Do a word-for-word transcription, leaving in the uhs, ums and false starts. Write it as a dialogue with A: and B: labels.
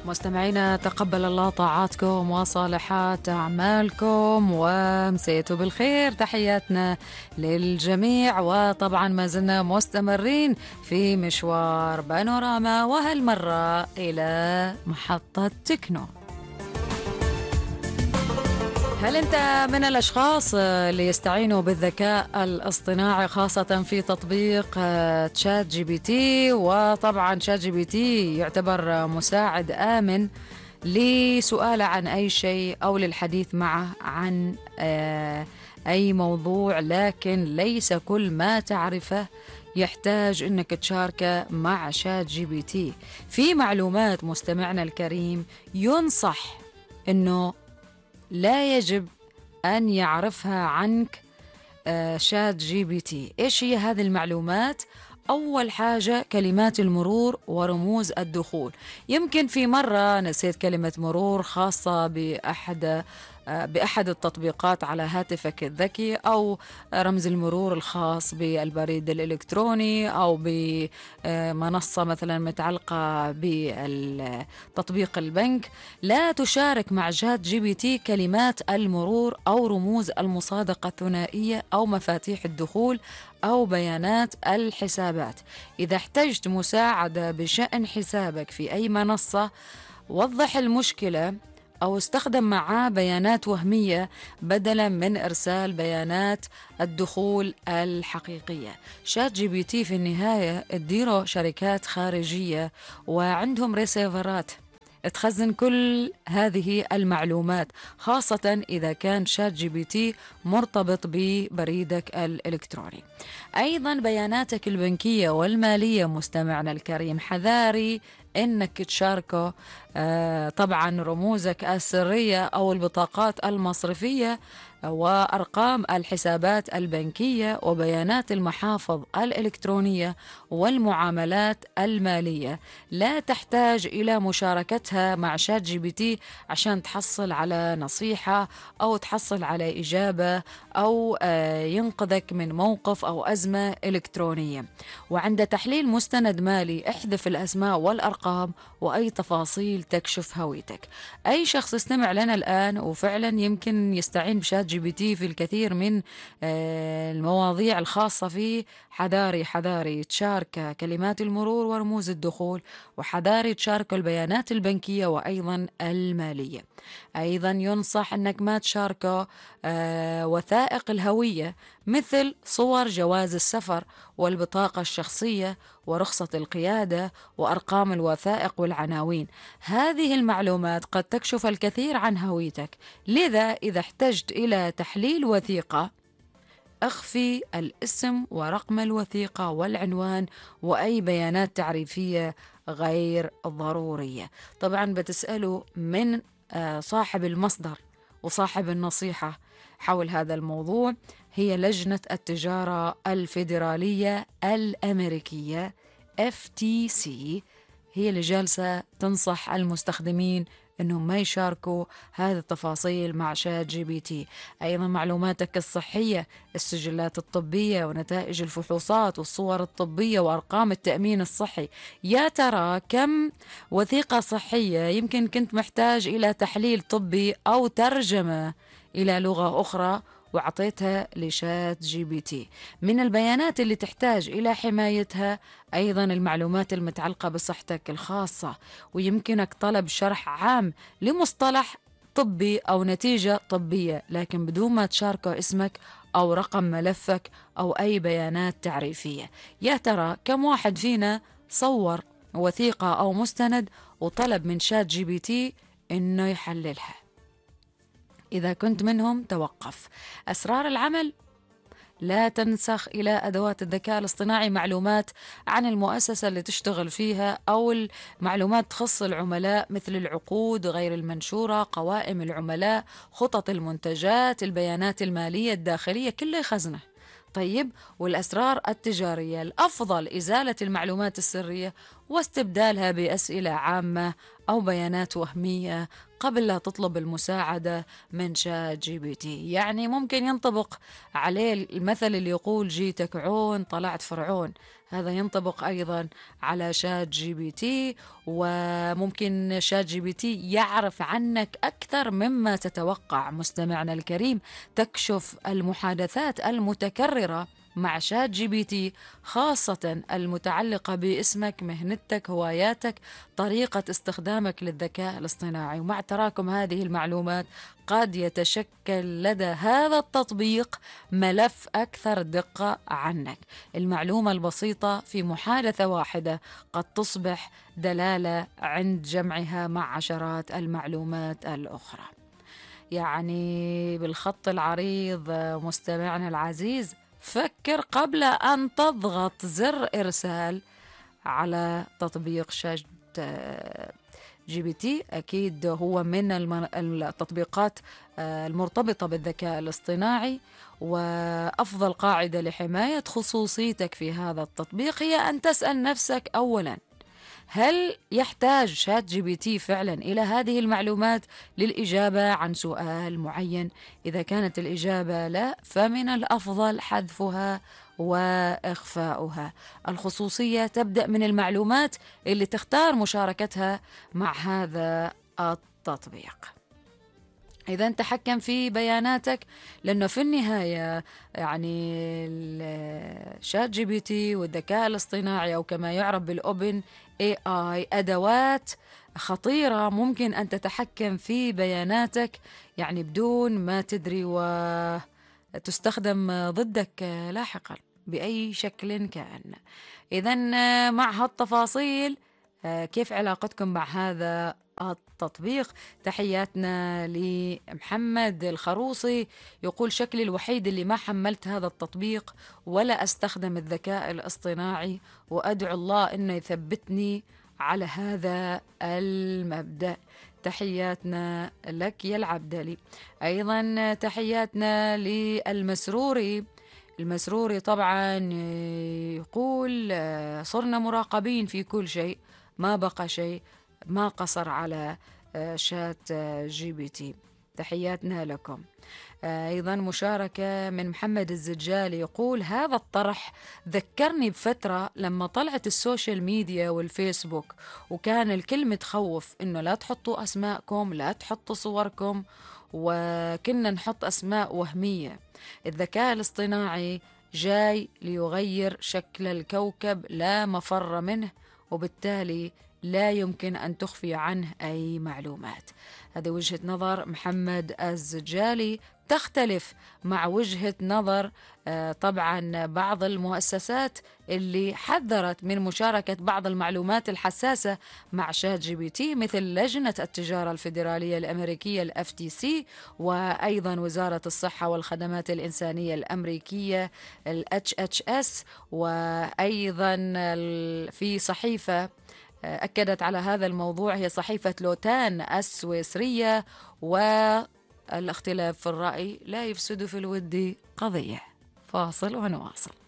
A: مستمعينا، تقبل الله طاعاتكم وصالحات أعمالكم ومسيتوا بالخير. تحياتنا للجميع، وطبعا ما زلنا مستمرين في مشوار بانوراما، وهالمرة إلى محطة تكنو. هل أنت من الأشخاص اللي يستعينوا بالذكاء الاصطناعي خاصة في تطبيق تشات جي بي تي؟ وطبعا تشات جي بي تي يعتبر مساعد آمن لسؤاله عن أي شيء أو للحديث معه عن أي موضوع، لكن ليس كل ما تعرفه يحتاج أنك تشاركه مع شات جي بي تي. في معلومات مستمعنا الكريم ينصح أنه لا يجب أن يعرفها عنك آه شات جي بي تي. إيش هي هذه المعلومات؟ أول حاجة كلمات المرور ورموز الدخول. يمكن في مرة نسيت كلمة مرور خاصة بأحد بأحد التطبيقات على هاتفك الذكي، أو رمز المرور الخاص بالبريد الإلكتروني، أو بمنصة مثلا متعلقة بتطبيق البنك. لا تشارك مع شات جي بي تي كلمات المرور أو رموز المصادقة الثنائية أو مفاتيح الدخول أو بيانات الحسابات. إذا احتجت مساعدة بشأن حسابك في أي منصة، وضح المشكلة أو استخدم معاه بيانات وهمية بدلا من إرسال بيانات الدخول الحقيقية. شات جي بي تي في النهاية تديره شركات خارجية وعندهم ريسيفرات تخزن كل هذه المعلومات، خاصة إذا كان شات جي بي تي مرتبط ببريدك الإلكتروني. أيضا بياناتك البنكية والمالية مستمعنا الكريم، حذاري إنك تشاركه آه طبعا رموزك السرية أو البطاقات المصرفية وأرقام الحسابات البنكية وبيانات المحافظ الإلكترونية والمعاملات المالية. لا تحتاج إلى مشاركتها مع شات جي بي تي عشان تحصل على نصيحة أو تحصل على إجابة أو ينقذك من موقف أو أزمة إلكترونية. وعند تحليل مستند مالي احذف الأسماء والأرقام وأي تفاصيل تكشف هويتك. أي شخص يستمع لنا الآن وفعلا يمكن يستعين بشات جي بي تي في الكثير من المواضيع الخاصة فيه، حذاري حذاري تشارك كلمات المرور ورموز الدخول، وحذاري تشارك البيانات البنكية وأيضا المالية. أيضا ينصح أنك ما تشاركه وثائق الهوية مثل صور جواز السفر والبطاقة الشخصية ورخصة القيادة وأرقام الوثائق والعناوين. هذه المعلومات قد تكشف الكثير عن هويتك، لذا إذا احتجت إلى تحليل وثيقة أخفي الاسم ورقم الوثيقة والعنوان وأي بيانات تعريفية غير ضرورية. طبعا بتسألوا من صاحب المصدر وصاحب النصيحة حول هذا الموضوع. هي لجنة التجارة الفيدرالية الأمريكية إف تي سي، هي اللي جالسة تنصح المستخدمين أنهم ما يشاركوا هذه التفاصيل مع شات جي بي تي. أيضا معلوماتك الصحية، السجلات الطبية ونتائج الفحوصات والصور الطبية وأرقام التأمين الصحي. يا ترى كم وثيقة صحية يمكن كنت محتاج إلى تحليل طبي أو ترجمة إلى لغة أخرى وعطيتها لشات جي بي تي؟ من البيانات اللي تحتاج إلى حمايتها أيضا المعلومات المتعلقة بصحتك الخاصة، ويمكنك طلب شرح عام لمصطلح طبي أو نتيجة طبية، لكن بدون ما تشاركه اسمك أو رقم ملفك أو أي بيانات تعريفية. يا ترى كم واحد فينا صور وثيقة أو مستند وطلب من شات جي بي تي إنه يحللها؟ إذا كنت منهم توقف. أسرار العمل، لا تنسخ إلى أدوات الذكاء الاصطناعي معلومات عن المؤسسة اللي تشتغل فيها أو المعلومات تخص العملاء مثل العقود غير المنشورة، قوائم العملاء، خطط المنتجات، البيانات المالية الداخلية، كله خزنه. طيب، والأسرار التجارية، الأفضل إزالة المعلومات السرية واستبدالها بأسئلة عامة أو بيانات وهمية قبل لا تطلب المساعدة من شات جي بي تي. يعني ممكن ينطبق عليه المثل اللي يقول جيتك عون طلعت فرعون، هذا ينطبق أيضا على شات جي بي تي. وممكن شات جي بي تي يعرف عنك أكثر مما تتوقع مستمعنا الكريم. تكشف المحادثات المتكررة مع شات جي بي تي، خاصة المتعلقة باسمك، مهنتك، هواياتك، طريقة استخدامك للذكاء الاصطناعي. ومع تراكم هذه المعلومات قد يتشكل لدى هذا التطبيق ملف أكثر دقة عنك. المعلومة البسيطة في محادثة واحدة قد تصبح دلالة عند جمعها مع عشرات المعلومات الأخرى. يعني بالخط العريض مستمعنا العزيز، فكر قبل أن تضغط زر إرسال على تطبيق شات جي بي تي. أكيد هو من التطبيقات المرتبطة بالذكاء الاصطناعي، وأفضل قاعدة لحماية خصوصيتك في هذا التطبيق هي أن تسأل نفسك أولاً: هل يحتاج شات جي بي تي فعلا إلى هذه المعلومات للإجابة عن سؤال معين؟ إذا كانت الإجابة لا، فمن الأفضل حذفها وإخفاؤها. الخصوصية تبدأ من المعلومات اللي تختار مشاركتها مع هذا التطبيق. إذا تحكم في بياناتك، لأنه في النهاية يعني الشات جي بي تي والذكاء الاصطناعي، أو كما يعرف بالأوبن إي آي، أدوات خطيرة ممكن أن تتحكم في بياناتك يعني بدون ما تدري، وتستخدم ضدك لاحقا بأي شكل كان. إذا مع هالتفاصيل، كيف علاقتكم مع هذا التطبيق؟ تحياتنا لمحمد الخروصي، يقول: شكلي الوحيد اللي ما حملت هذا التطبيق ولا أستخدم الذكاء الاصطناعي، وأدعو الله إنه يثبتني على هذا المبدأ. تحياتنا لك يا العبدلي. أيضا تحياتنا للمسروري. المسروري طبعا يقول: صرنا مراقبين في كل شيء، ما بقى شيء، ما قصر على شات جي بي تي. تحياتنا لكم. أيضا مشاركة من محمد الزجالي، يقول: هذا الطرح ذكرني بفترة لما طلعت السوشيال ميديا والفيسبوك، وكان الكل متخوف إنه لا تحطوا أسماءكم، لا تحطوا صوركم، وكنا نحط أسماء وهمية. الذكاء الاصطناعي جاي ليغير شكل الكوكب، لا مفر منه، وبالتالي لا يمكن أن تخفي عنه أي معلومات. هذه وجهة نظر محمد الزجالي، تختلف مع وجهة نظر طبعا بعض المؤسسات اللي حذرت من مشاركة بعض المعلومات الحساسة مع شات جي بي تي، مثل لجنة التجارة الفيدرالية الأمريكية ال إف تي سي، وأيضا وزارة الصحة والخدمات الإنسانية الأمريكية ال إتش إتش إس. وأيضا في صحيفة أكدت على هذا الموضوع هي صحيفة لوتان السويسرية: والاختلاف في الرأي لا يفسد في الود قضية. فاصل ونواصل.